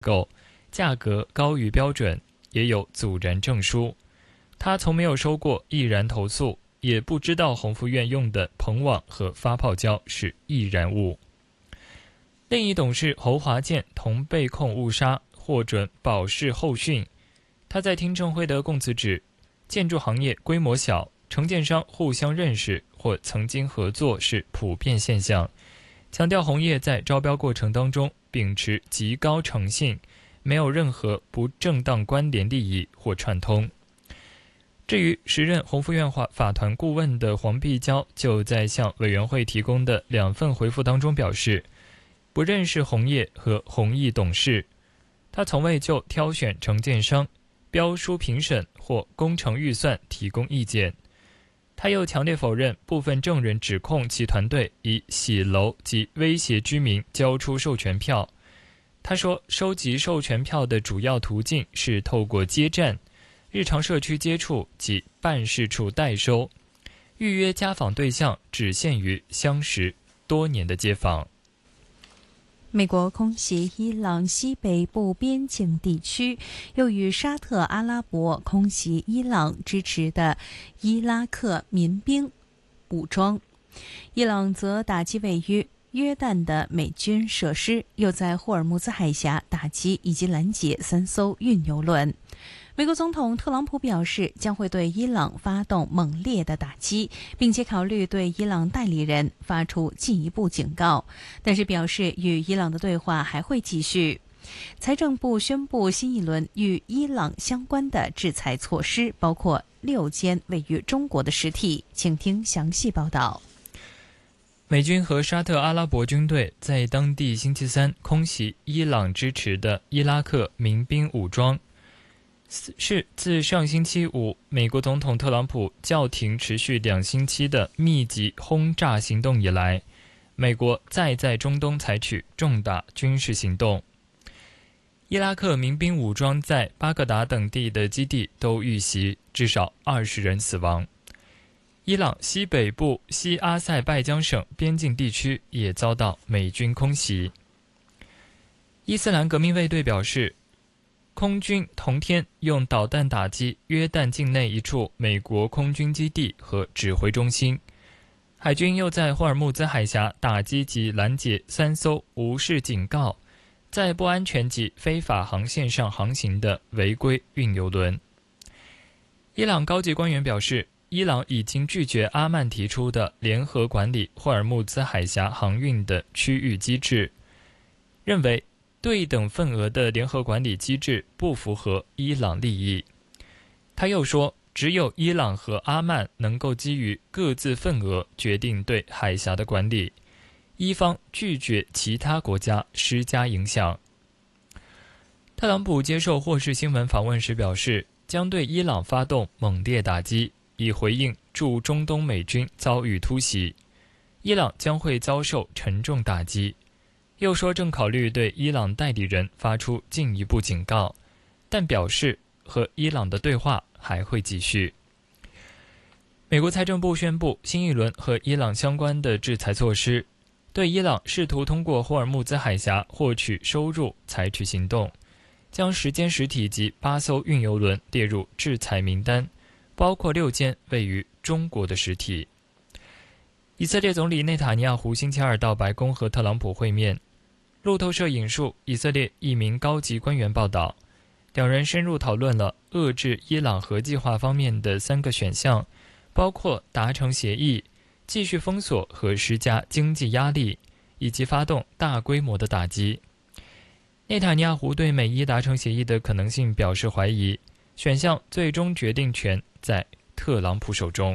购，价格高于标准，也有阻燃证书。他从没有收过易燃投诉，也不知道宏福院用的膨网和发泡胶是易燃物。另一董事侯华健同被控误杀，获准保释候讯。他在听证会的供词指，建筑行业规模小，承建商互相认识或曾经合作是普遍现象，强调红业在招标过程当中秉持极高诚信，没有任何不正当关联利益或串通。至于时任宏福院法团顾问的黄碧娇，就在向委员会提供的2份回复当中表示，不认识红业和弘毅董事，他从未就挑选承建商、标书评审或工程预算提供意见。他又强烈否认部分证人指控其团队以洗楼及威胁居民交出授权票。他说，收集授权票的主要途径是透过接站、日常社区接触及办事处代收，预约家访对象只限于相识多年的街坊。 美国空袭伊朗西北部边境地区，又与沙特阿拉伯空袭伊朗支持的伊拉克民兵武装。伊朗则打击位于约旦的美军设施，又在霍尔木兹海峡打击以及拦截3艘运油轮。美国总统特朗普表示，将会对伊朗发动猛烈的打击，并且考虑对伊朗代理人发出进一步警告，但是表示与伊朗的对话还会继续。财政部宣布新一轮与伊朗相关的制裁措施，包括6间位于中国的实体。请听详细报道。 美军和沙特阿拉伯军队在当地星期三空袭伊朗支持的伊拉克民兵武装，是自上星期五美国总统特朗普叫停持续2星期的密集轰炸行动以来，美国再在中东采取重大军事行动。伊拉克民兵武装在巴格达等地的基地都遇袭，至少20人死亡。伊朗西北部西阿塞拜疆省边境地区也遭到美军空袭。伊斯兰革命卫队表示，空军同天用导弹打击约旦境内一处美国空军基地和指挥中心。海军又在霍尔木兹海峡打击及拦截3艘无视警告，在不安全及非法航线上航行的违规运油轮。伊朗高级官员表示，伊朗已经拒绝阿曼提出的联合管理霍尔木兹海峡航运的区域机制，认为对等份额的联合管理机制不符合伊朗利益。他又说，只有伊朗和阿曼能够基于各自份额决定对海峡的管理，伊方拒绝其他国家施加影响。特朗普接受霍士新闻访问时表示，将对伊朗发动猛烈打击，以回应驻中东美军遭遇突袭，伊朗将会遭受沉重打击。又说正考虑对伊朗代理人发出进一步警告，但表示和伊朗的对话还会继续。美国财政部宣布新一轮和伊朗相关的制裁措施，对伊朗试图通过霍尔木兹海峡获取收入采取行动，将10间实体及8艘运油轮列入制裁名单，包括6间位于中国的实体。以色列总理内塔尼亚胡星期二到白宫和特朗普会面。路透社引述以色列一名高级官员报道，两人深入讨论了遏制伊朗核计划方面的3个选项，包括达成协议、继续封锁和施加经济压力，以及发动大规模的打击。内塔尼亚胡对美伊达成协议的可能性表示怀疑，选项最终决定权在特朗普手中。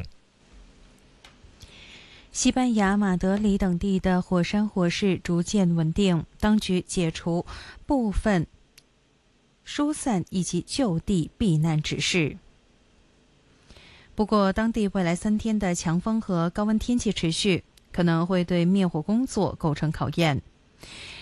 西班牙马德里等地的火山火势逐渐稳定，当局解除部分疏散以及就地避难指示。不过，当地未来3天的强风和高温天气持续，可能会对灭火工作构成考验。